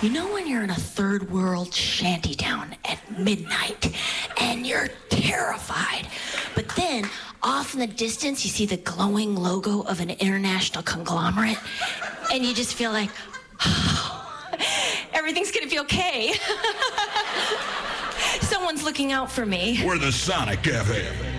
You know when you're in a third world shantytown at midnight and you're terrified, but then off in the distance you see the glowing logo of an international conglomerate and you just feel like, oh, everything's gonna be okay. Someone's looking out for me. We're the Sonic Cafe.